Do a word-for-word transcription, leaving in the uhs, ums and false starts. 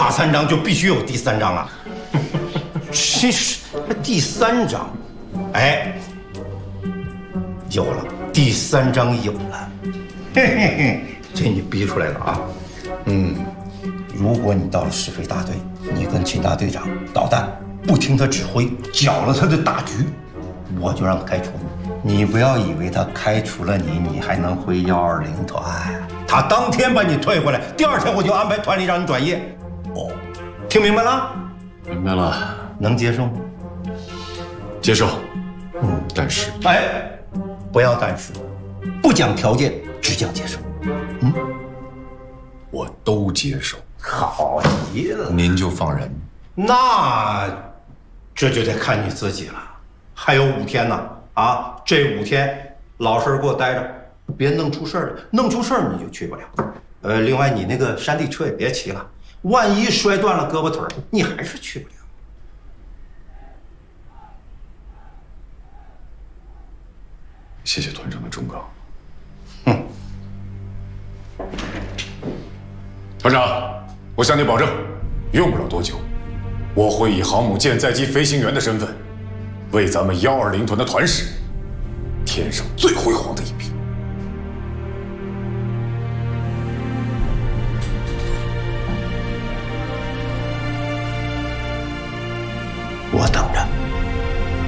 塔三章就必须有第三章啊！真是，第三章，哎，有了，第三章有了，嘿嘿嘿，这你逼出来了啊！嗯，如果你到了石飞大队，你跟秦大队长捣蛋，不听他指挥，搅了他的大局，我就让他开除你。你不要以为他开除了你，你还能回幺二零团。他当天把你退回来，第二天我就安排团里让你转业。哦，听明白了？ 明白了， 能接受吗？ 接受。 嗯， 但是， 哎，不要但是，不讲条件，只讲接受。嗯， 我都接受。 好极了， 您就放人。 那这就得看你自己了。还有五天呢，啊，这五天老实给我待着，别弄出事儿了。弄出事儿你就去不了。呃，另外你那个山地车也别骑了，万一摔断了胳膊腿儿，你还是去不了。 谢谢团长的忠告。 哼， 团长，我向你保证，用不了多久，我会以航母舰载机飞行员的身份，为咱们幺二零团的团史添上最辉煌的一笔。 我等着。